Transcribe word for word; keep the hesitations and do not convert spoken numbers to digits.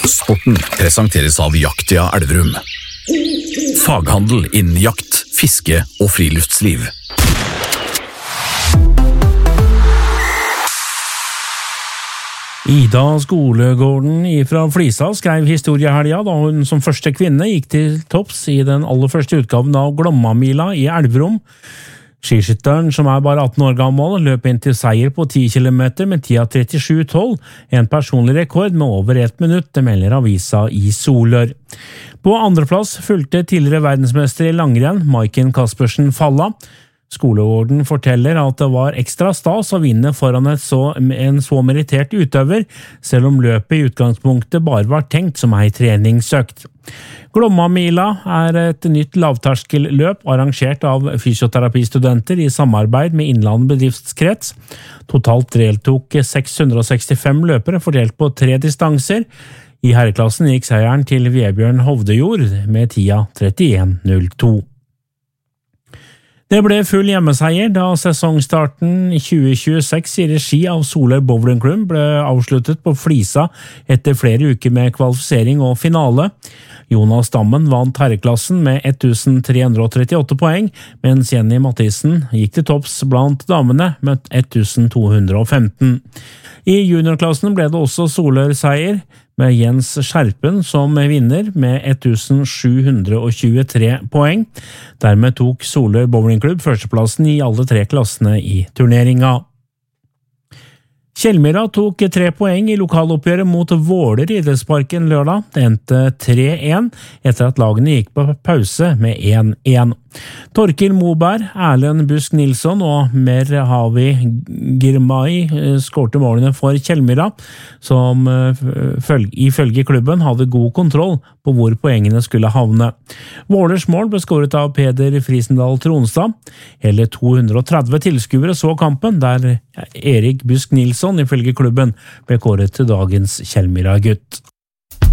Sporten presenteres av Jaktia Elverum. Faghandel innen jakt, fiske og friluftsliv. Ida Skolegården fra Flisa skrev historiehelga da hun som første kvinne gikk til topps i den aller første utgaven av Glommamila i Elverum. Skiskytteren, som er bare atten år gammel, løp inn til seier på ti kilometer med tida trettisju tolv, en personlig rekord med over ett minutt, det melder avisa i Solør. På andreplass fulgte tidligere verdensmester i langrenn, Maiken Kaspersen Falla. Skolegården forteller at det var ekstra stas å vinne foran et så, en så merittert utøver, selv om løpet i utgangspunktet bare var tenkt som ei treningsøkt. Glommamila er et nytt lavterskelløp arrangert av fysioterapistudenter i samarbeid med Innland bedriftskrets. Totalt deltok seks hundre sekstifem løpere fordelt på tre distanser. I herreklassen gikk seieren til Vebjørn Hovdejord med tida trettien null to. Det ble full hjemmeseier da sesongstarten i tjue tjueseks i regi av Solør Bowling Club ble avsluttet på Flisa etter flere uker med kvalifisering og finale. Jonas Dammen vant herreklassen med ett tusen tre hundre trettiåtte poeng, mens Jenny Mathisen gikk til topps blant damene med ett tusen to hundre femten. I juniorklassen ble det også Solør seier, med Jens Skjerpen som vinner med ett tusen sju hundre tjuetre poeng. Dermed tok Solør Bowling Club førsteplassen i alle tre klassene i turneringa. Kjellmyra tok tre poeng i lokaloppgjøret mot Våler idrettsparken lørdag. Det endte tre én etter at lagene gikk på pause med én én. Torkil Moberg, Erlend Busk Nilsson og Merhavi Girmay skårte målene for Kjellmyra, som ifølge klubben hadde god kontroll på hvor poengene skulle havne. Vålers mål ble skåret av Peder Frisendal Tronstad. Hele to hundre tretti tilskuere så kampen, der Erik Busk Nilsson ifølge klubben ble kåret til dagens Kjellmyra-gutt.